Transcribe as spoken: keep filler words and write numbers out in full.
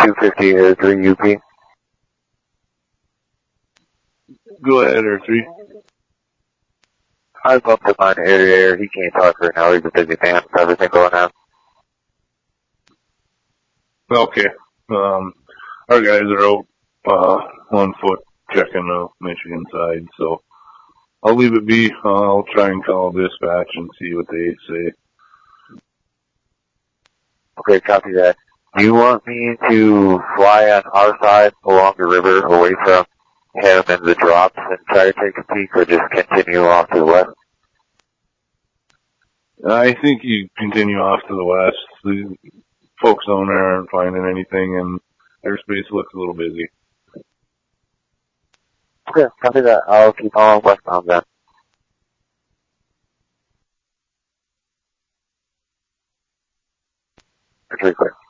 two fifty Air three U P. Go ahead, Air three. I bumped up on air to air. He can't talk right now. He's a busy man with everything going on. Okay. Um, our guys are out, uh, on foot checking the Michigan side, so I'll leave it be. Uh, I'll try and call dispatch and see what they say. Okay, copy that. Do you want me to fly on our side along the river away from him and the drops and try to take a peek, or just continue off to the west? I think you continue off to the west. The folks down there aren't finding anything, and airspace looks a little busy. Okay, copy that. I'll keep on westbound then. Pretty quick.